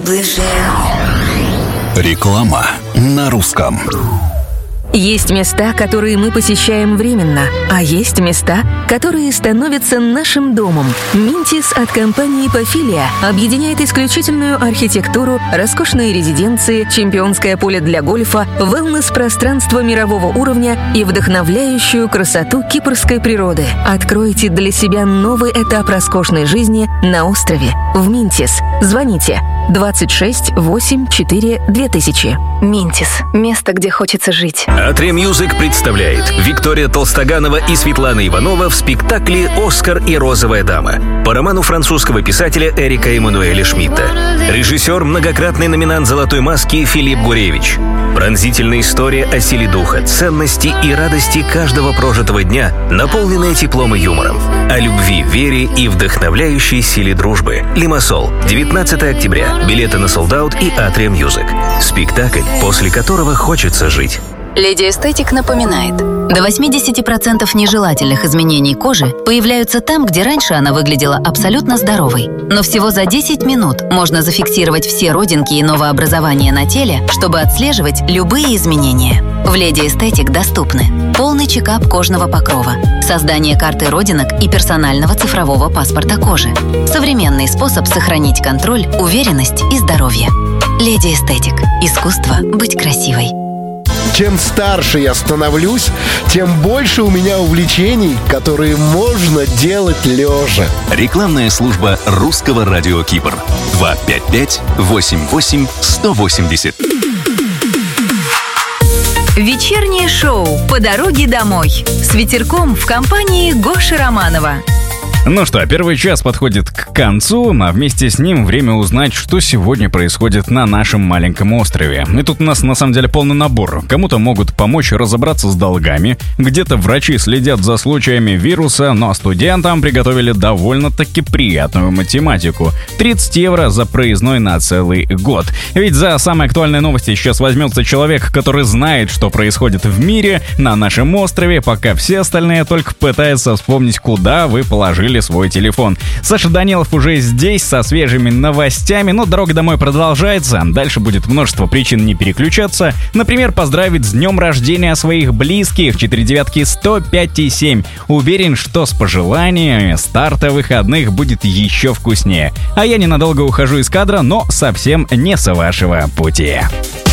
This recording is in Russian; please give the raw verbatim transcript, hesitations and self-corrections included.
Реклама на русском. Есть места, которые мы посещаем временно, а есть места, которые становятся нашим домом. Минтис от компании «Пофилия» объединяет исключительную архитектуру, роскошные резиденции, чемпионское поле для гольфа, wellness-пространство мирового уровня и вдохновляющую красоту кипрской природы. Откройте для себя новый этап роскошной жизни на острове в Минтис. Звоните двадцать шесть восемь четыре две тысячи. Минтис. Место, где хочется жить. Атре Мьюзик представляет Виктория Толстоганова и Светлана Иванова в спектакле «Оскар и розовая дама» по роману французского писателя Эрика Эммануэля Шмидта. Режиссер, многократный номинант «Золотой маски» Филипп Гуревич. Пронзительная история о силе духа, ценности и радости каждого прожитого дня, наполненная теплом и юмором. О любви, вере и вдохновляющей силе дружбы. Лимассол. девятнадцатого октября. Билеты на Солдаут и Атре Мьюзик. Спектакль, после которого хочется жить. Леди Эстетик напоминает, до восемьдесят процентов нежелательных изменений кожи появляются там, где раньше она выглядела абсолютно здоровой. Но всего за десять минут можно зафиксировать все родинки и новообразования на теле, чтобы отслеживать любые изменения. В Леди Эстетик доступны полный чекап кожного покрова, создание карты родинок и персонального цифрового паспорта кожи, современный способ сохранить контроль, уверенность и здоровье. Леди Эстетик. Искусство быть красивой. Чем старше я становлюсь, тем больше у меня увлечений, которые можно делать лежа. Рекламная служба русского радио Кипр. два пять пять восемь восемь сто восемьдесят. Вечернее шоу «По дороге домой» с ветерком в компании Гоши Романова. Ну что, первый час подходит к концу, а вместе с ним время узнать, что сегодня происходит на нашем маленьком острове. И тут у нас на самом деле полный набор. Кому-то могут помочь разобраться с долгами, где-то врачи следят за случаями вируса, но студентам приготовили довольно-таки приятную математику. тридцать евро за проездной на целый год. Ведь за самые актуальные новости сейчас возьмется человек, который знает, что происходит в мире, на нашем острове, пока все остальные только пытаются вспомнить, куда вы положили свой телефон. Саша Данилов уже здесь со свежими новостями, но дорога домой продолжается. Дальше будет множество причин не переключаться. Например, поздравить с днем рождения своих близких. четыре девятки сто пять и семь. Уверен, что с пожеланиями старта выходных будет еще вкуснее. А я ненадолго ухожу из кадра, но совсем не с вашего пути.